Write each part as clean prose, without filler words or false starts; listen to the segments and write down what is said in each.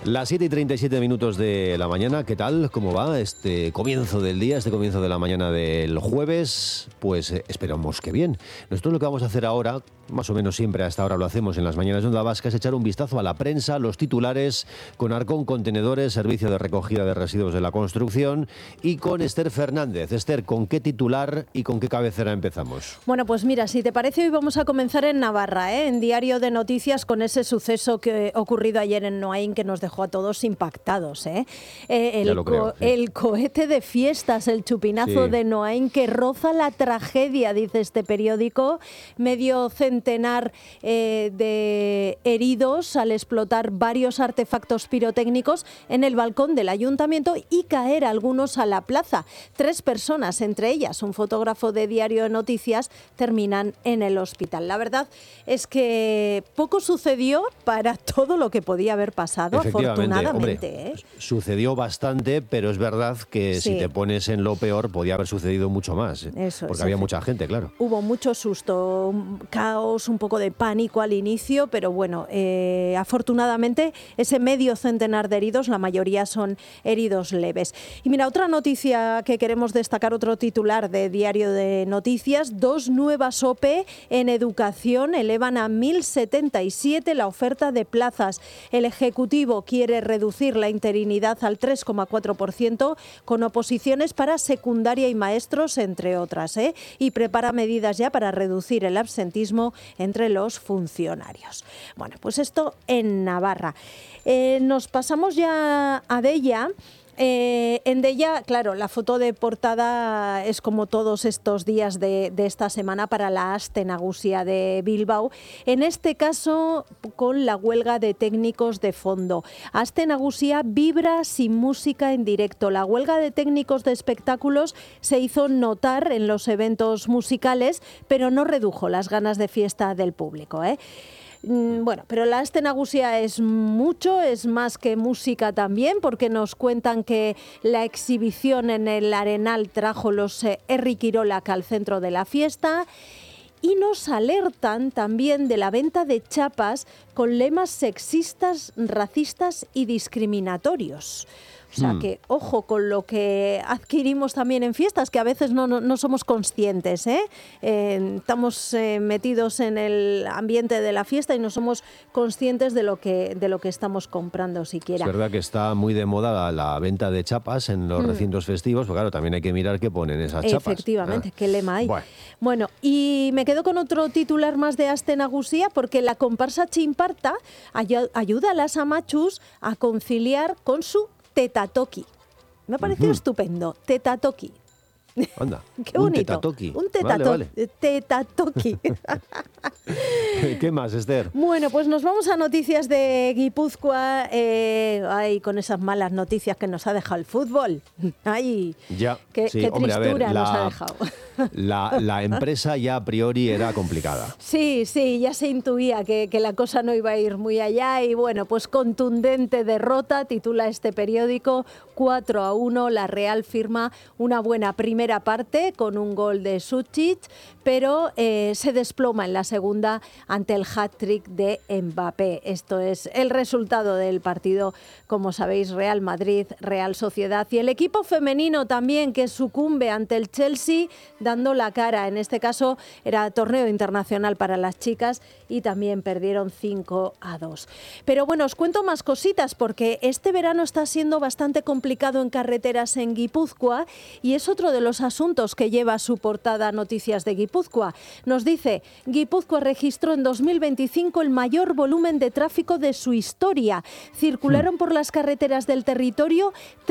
Las 7:37 de la mañana, ¿qué tal? ¿Cómo va este comienzo del día, este comienzo de la mañana del jueves? Pues esperamos que bien. Nosotros lo que vamos a hacer ahora, más o menos siempre hasta ahora lo hacemos en las mañanas de Onda Vasca, es echar un vistazo a la prensa, los titulares, con Arcón Contenedores, Servicio de Recogida de Residuos de la Construcción, y con Esther Fernández. Esther, ¿con qué titular y con qué cabecera empezamos? Bueno, pues mira, si te parece, hoy vamos a comenzar en Navarra, en Diario de Noticias, con ese suceso que ocurrido ayer en Noaín, que nos dejó a todos impactados. El cohete de fiestas, el chupinazo de Noaín, que roza la tragedia, dice este periódico. Medio centenar de heridos al explotar varios artefactos pirotécnicos en el balcón del ayuntamiento y caer algunos a la plaza. 3 personas, entre ellas un fotógrafo de Diario de Noticias, terminan en el hospital. La verdad es que poco sucedió para todo lo que podía haber pasado, afortunadamente. Hombre, sucedió bastante, pero es verdad que si te pones en lo peor, podía haber sucedido mucho más. Porque había mucha gente, claro. Hubo mucho susto, caos, un poco de pánico al inicio, pero bueno, afortunadamente ese medio centenar de heridos, la mayoría son heridos leves. Y mira, otra noticia que queremos destacar, otro titular de Diario de Noticias: 2 nuevas OPE en educación elevan a 1.077 la oferta de plazas. El Ejecutivo quiere reducir la interinidad al 3,4%, con oposiciones para secundaria y maestros, entre otras, y prepara medidas ya para reducir el absentismo entre los funcionarios. Bueno, pues esto en Navarra. Nos pasamos ya a Deia. En Deia, claro, la foto de portada es como todos estos días de esta semana para la Aste Nagusia de Bilbao, en este caso con la huelga de técnicos de fondo. Aste Nagusia vibra sin música en directo. La huelga de técnicos de espectáculos se hizo notar en los eventos musicales, pero no redujo las ganas de fiesta del público, Bueno, pero la Aste Nagusia es mucho, es más que música también, porque nos cuentan que la exhibición en el Arenal trajo los Herri Kirolak al centro de la fiesta, y nos alertan también de la venta de chapas con lemas sexistas, racistas y discriminatorios. O sea que, ojo con lo que adquirimos también en fiestas, que a veces no somos conscientes, estamos metidos en el ambiente de la fiesta y no somos conscientes de lo que estamos comprando siquiera. Es verdad que está muy de moda la venta de chapas en los recintos festivos, pero claro, también hay que mirar qué ponen esas chapas. Efectivamente, qué lema hay. Bueno, y me quedo con otro titular más de Aste Nagusia, porque la comparsa Chimparta ayuda a las amachus a conciliar con su tetatoki. Me ha parecido estupendo. Tetatoki. Anda, qué bonito. Tetatoki. Un vale. tetatoki. ¿Qué más, Esther? Bueno, pues nos vamos a noticias de Guipúzcoa. Con esas malas noticias que nos ha dejado el fútbol. Qué tristura nos ha dejado. La empresa ya a priori era complicada. Sí, ya se intuía que la cosa no iba a ir muy allá, y bueno, pues contundente derrota, titula este periódico. 4-1, la Real firma una buena primera parte con un gol de Suchich, pero se desploma en la segunda ante el hat-trick de Mbappé. Esto es el resultado del partido, como sabéis, Real Madrid, Real Sociedad, y el equipo femenino también, que sucumbe ante el Chelsea, dando la cara. En este caso era torneo internacional para las chicas y también perdieron 5-2. Pero bueno, os cuento más cositas, porque este verano está siendo bastante complicado en carreteras en Guipúzcoa, y es otro de los asuntos que lleva a su portada Noticias de Guipúzcoa. Nos dice: Guipúzcoa registró en 2025 el mayor volumen de tráfico de su historia. Circularon por las carreteras del territorio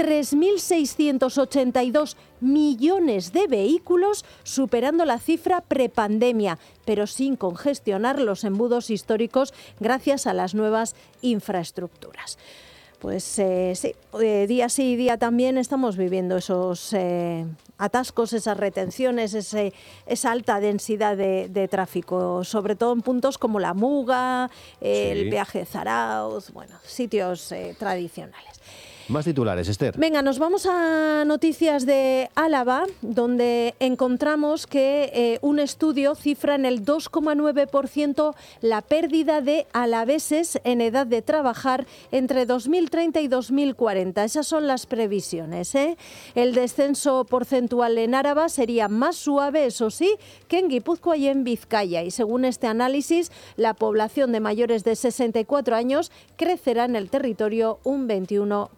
3.682 millones de vehículos, superando la cifra prepandemia, pero sin congestionar los embudos históricos gracias a las nuevas infraestructuras. Pues día sí y día también estamos viviendo esos atascos, esas retenciones, esa alta densidad de tráfico, sobre todo en puntos como La Muga, el peaje de Zarauz, bueno, sitios tradicionales. Más titulares, Esther. Venga, nos vamos a noticias de Álava, donde encontramos que un estudio cifra en el 2,9% la pérdida de alaveses en edad de trabajar entre 2030 y 2040. Esas son las previsiones, ¿eh? El descenso porcentual en Álava sería más suave, eso sí, que en Guipúzcoa y en Vizcaya. Y según este análisis, la población de mayores de 64 años crecerá en el territorio un 21%.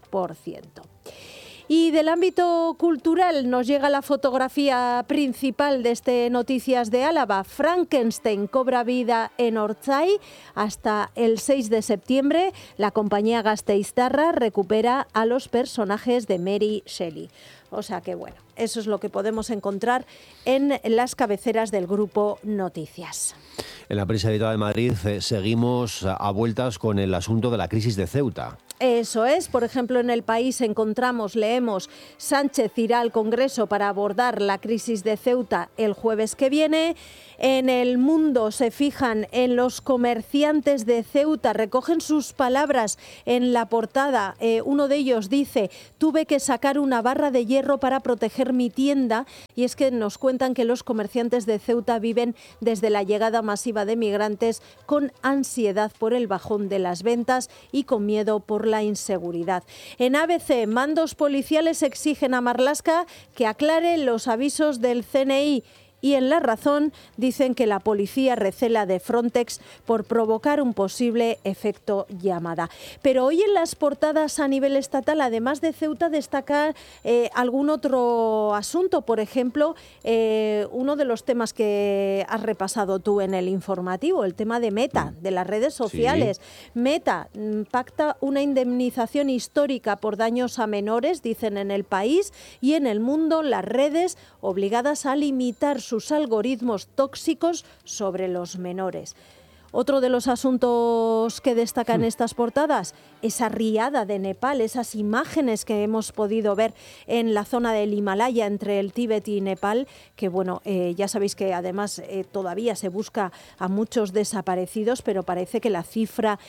Y del ámbito cultural nos llega la fotografía principal de este Noticias de Álava. Frankenstein cobra vida en Ortzai. Hasta el 6 de septiembre, la compañía gasteiztarra recupera a los personajes de Mary Shelley. O sea que bueno, eso es lo que podemos encontrar en las cabeceras del grupo Noticias. En la prensa editada de Madrid seguimos a vueltas con el asunto de la crisis de Ceuta. Eso es, por ejemplo, en El País leemos, Sánchez irá al Congreso para abordar la crisis de Ceuta el jueves que viene. En El Mundo se fijan en los comerciantes de Ceuta, recogen sus palabras en la portada. Uno de ellos dice: tuve que sacar una barra de hierro para proteger mi tienda. Y es que nos cuentan que los comerciantes de Ceuta viven desde la llegada masiva de migrantes con ansiedad por el bajón de las ventas y con miedo por la inseguridad. En ABC, mandos policiales exigen a Marlaska que aclare los avisos del CNI. Y en La Razón dicen que la policía recela de Frontex por provocar un posible efecto llamada. Pero hoy en las portadas a nivel estatal, además de Ceuta, destacar algún otro asunto. Por ejemplo, uno de los temas que has repasado tú en el informativo, el tema de Meta, de las redes sociales. Sí. Meta pacta una indemnización histórica por daños a menores, dicen en El País, y en El Mundo las redes obligadas a limitar sus algoritmos tóxicos sobre los menores. Otro de los asuntos que destacan estas portadas, esa riada de Nepal, esas imágenes que hemos podido ver en la zona del Himalaya entre el Tíbet y Nepal, que bueno, ya sabéis que además todavía se busca a muchos desaparecidos, pero parece que la cifra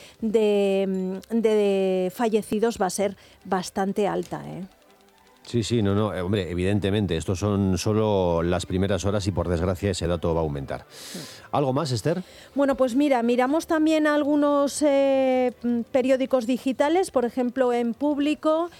de fallecidos va a ser bastante alta, ¿eh? Sí, no, hombre, evidentemente, estos son solo las primeras horas y por desgracia ese dato va a aumentar. ¿Algo más, Esther? Bueno, pues mira, miramos también algunos periódicos digitales, por ejemplo, en Público.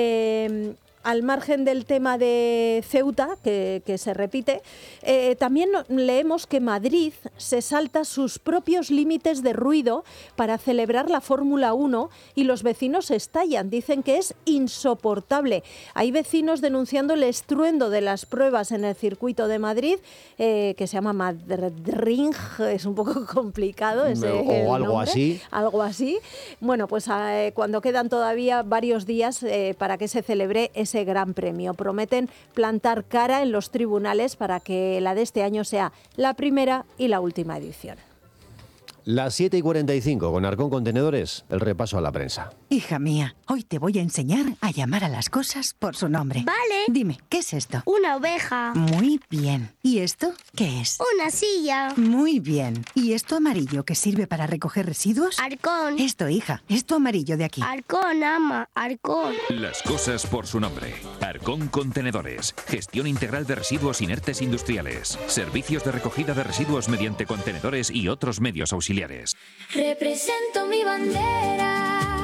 Al margen del tema de Ceuta, que se repite, también leemos que Madrid se salta sus propios límites de ruido para celebrar la Fórmula 1 y los vecinos estallan. Dicen que es insoportable. Hay vecinos denunciando el estruendo de las pruebas en el circuito de Madrid, que se llama Madrid, es un poco complicado ese o algo nombre, así. Algo así. Bueno, pues cuando quedan todavía varios días para que se celebre ese gran premio. Prometen plantar cara en los tribunales para que la de este año sea la primera y la última edición. Las 7:45 con Arcón Contenedores, el repaso a la prensa. Hija mía, hoy te voy a enseñar a llamar a las cosas por su nombre. Vale. Dime, ¿qué es esto? Una oveja. Muy bien. ¿Y esto qué es? Una silla. Muy bien. ¿Y esto amarillo que sirve para recoger residuos? Arcón. Esto, hija, esto amarillo de aquí. Arcón, ama, Arcón. Las cosas por su nombre. Arcón Contenedores. Gestión integral de residuos inertes industriales. Servicios de recogida de residuos mediante contenedores y otros medios auxiliares. Represento mi bandera,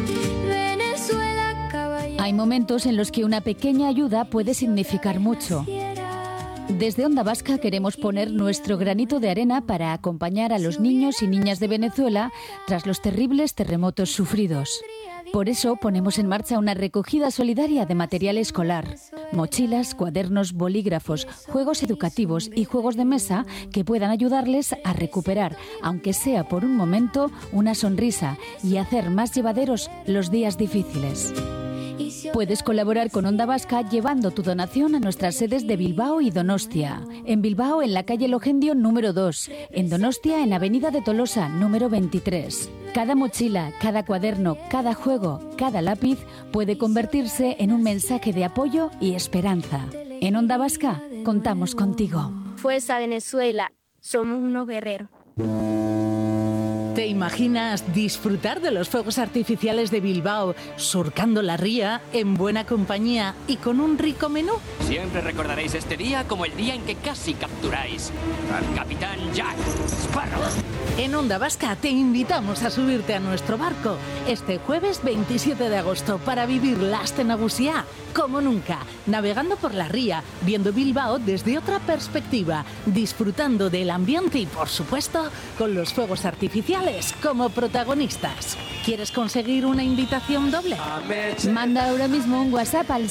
Venezuela, caballero. Hay momentos en los que una pequeña ayuda puede significar mucho. Desde Onda Vasca queremos poner nuestro granito de arena para acompañar a los niños y niñas de Venezuela tras los terribles terremotos sufridos. Por eso ponemos en marcha una recogida solidaria de material escolar, mochilas, cuadernos, bolígrafos, juegos educativos y juegos de mesa que puedan ayudarles a recuperar, aunque sea por un momento, una sonrisa y hacer más llevaderos los días difíciles. Puedes colaborar con Onda Vasca llevando tu donación a nuestras sedes de Bilbao y Donostia. En Bilbao, en la calle Logendio número 2. En Donostia, en Avenida de Tolosa número 23. Cada mochila, cada cuaderno, cada juego, cada lápiz puede convertirse en un mensaje de apoyo y esperanza. En Onda Vasca, contamos contigo. Fuerza Venezuela, somos unos guerreros. ¿Te imaginas disfrutar de los fuegos artificiales de Bilbao, surcando la ría, en buena compañía y con un rico menú? Siempre recordaréis este día como el día en que casi capturáis al capitán Jack Sparrow. En Onda Vasca te invitamos a subirte a nuestro barco este jueves 27 de agosto para vivir la Aste Nagusia como nunca, navegando por la ría, viendo Bilbao desde otra perspectiva, disfrutando del ambiente y, por supuesto, con los fuegos artificiales como protagonistas. ¿Quieres conseguir una invitación doble? Manda ahora mismo un WhatsApp al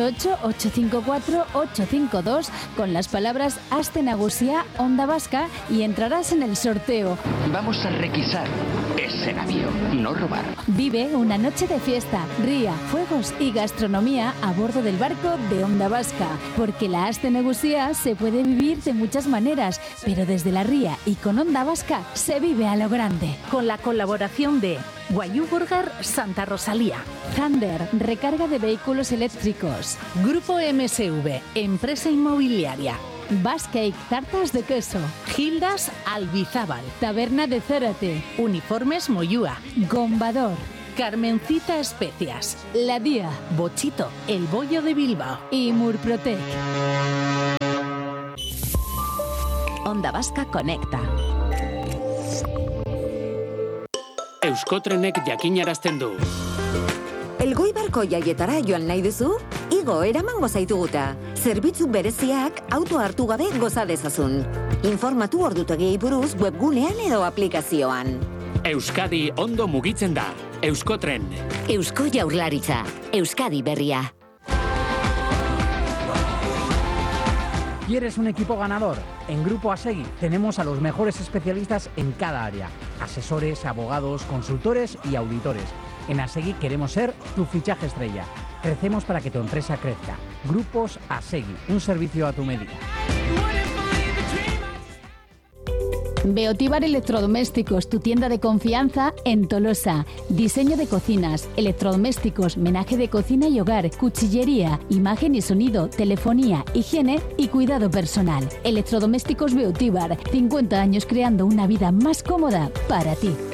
688-854-852 con las palabras Aste Nagusia Onda Vasca y entrarás en el sorteo. Vamos a requisar ese navío, no robar. Vive una noche de fiesta, ría, fuegos y gastronomía a bordo del barco de Onda Vasca, porque la Aste Nagusia se puede vivir de muchas maneras, pero desde la ría y con Onda Vasca se vive a lo grande. Con la colaboración de Guayú Burger Santa Rosalía, Thunder, recarga de vehículos eléctricos, Grupo MSV, empresa inmobiliaria, Bascake, tartas de queso, Gildas Albizábal, Taberna de Zárate, Uniformes Moyúa, Gombador, Carmencita Especias, La Día, Bochito, El Bollo de Bilbao y Murprotec. Onda Vasca conecta. Euskotrenek jakinarazten du. Elgoibarko jaietara joan nahi duzu? Igo eramango zaituguta. Zerbitzu bereziak auto hartu gabe goza dezazun. Informatu ordutegiei buruz webgunean edo aplikazioan. Euskadi ondo mugitzen da. Euskotren. Eusko Jaurlaritza. Euskadi berria. ¿Quieres un equipo ganador? En Grupo Asegui tenemos a los mejores especialistas en cada área. Asesores, abogados, consultores y auditores. En Asegui queremos ser tu fichaje estrella. Crecemos para que tu empresa crezca. Grupos Asegui, un servicio a tu medida. Beotíbar Electrodomésticos, tu tienda de confianza en Tolosa. Diseño de cocinas, electrodomésticos, menaje de cocina y hogar, cuchillería, imagen y sonido, telefonía, higiene y cuidado personal. Electrodomésticos Beotíbar, 50 años creando una vida más cómoda para ti.